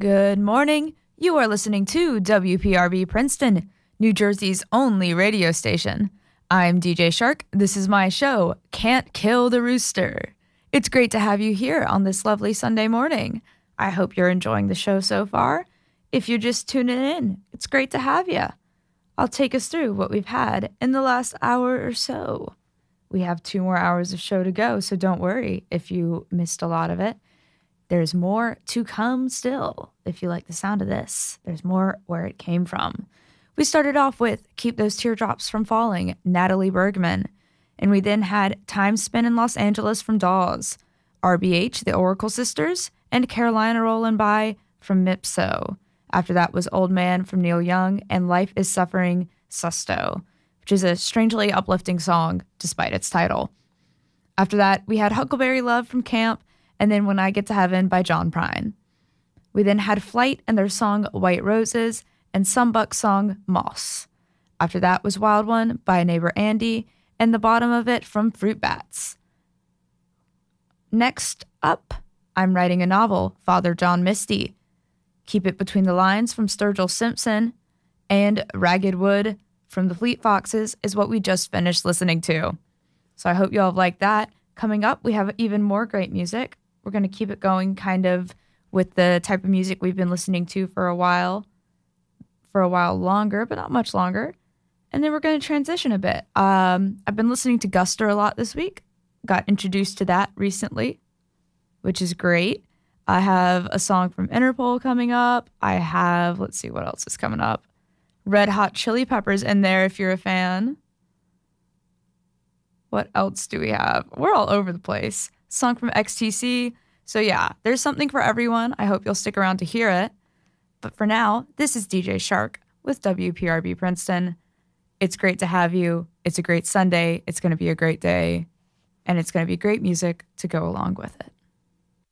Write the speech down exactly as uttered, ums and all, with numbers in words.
Good morning. You are listening to W P R B Princeton, New Jersey's only radio station. I'm D J Shark. This is my show, Can't Kill the Rooster. It's great to have you here on this lovely Sunday morning. I hope you're enjoying the show so far. If you're just tuning in, it's great to have you. I'll take us through what we've had in the last hour or so. We have two more hours of show to go, so don't worry if you missed a lot of it. There's more to come still. If you like the sound of this, there's more where it came from. We started off with Keep Those Teardrops from Falling, Natalie Bergman. And we then had Time Spent in Los Angeles from Dawes, R B H, the Oracle Sisters, and Carolina Rollin' By from Mipso. After that was Old Man from Neil Young and Life is Suffering, Susto, which is a strangely uplifting song despite its title. After that, we had Huckleberry Love from Camp, and then When I Get to Heaven by John Prine. We then had Flight and their song White Roses and Some Buck's song Moss. After that was Wild One by Neighbor Andy and The Bottom of It from Fruit Bats. Next up, I'm Writing a Novel, Father John Misty. Keep It Between the Lines from Sturgill Simpson and Ragged Wood from the Fleet Foxes is what we just finished listening to. So I hope you all have liked that. Coming up, we have even more great music. We're going to keep it going kind of with the type of music we've been listening to for a while, for a while longer, but not much longer. And then we're going to transition a bit. Um, I've been listening to Guster a lot this week. Got introduced to that recently, which is great. I have a song from Interpol coming up. I have, let's see what else is coming up. Red Hot Chili Peppers in there if you're a fan. What else do we have? We're all over the place. Song from X T C. So yeah, there's something for everyone. I hope you'll stick around to hear it. But for now, this is D J Shark with W P R B Princeton. It's great to have you. It's a great Sunday. It's going to be a great day. And it's going to be great music to go along with it.